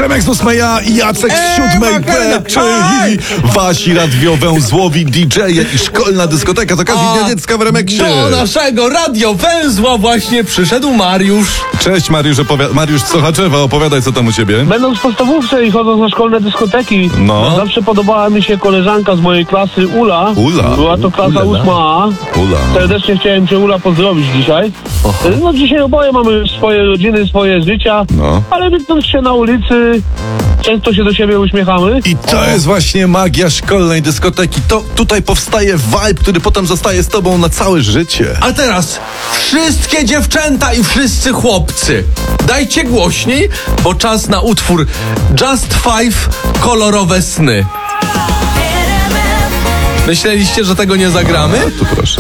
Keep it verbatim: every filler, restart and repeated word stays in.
Przemek z ósmej A i Jacek z siódmej B, czyli wasi radiowęzłowi D J-e i szkolna dyskoteka. To okazji Dnia Dziecka w Remeksie. Do naszego radiowęzła właśnie przyszedł Mariusz. Cześć Mariusz, opowi- Mariusz Sochaczewa, opowiadaj co tam u ciebie. Będąc w podstawówce i chodząc na szkolne dyskoteki, No. zawsze podobała mi się koleżanka z mojej klasy, Ula. Ula. Była to klasa Ulala. ósma A. Ula. Serdecznie chciałem cię, Ula, pozdrowić dzisiaj. No dzisiaj oboje mamy już swoje rodziny, swoje życia, No. ale widząc się na ulicy, często się do siebie uśmiechamy. I to jest właśnie magia szkolnej dyskoteki. To tutaj powstaje vibe, który potem zostaje z tobą na całe życie. A teraz wszystkie dziewczęta i wszyscy chłopcy, dajcie głośniej, bo czas na utwór Just Five Kolorowe Sny. Myśleliście, że tego nie zagramy? Tu proszę.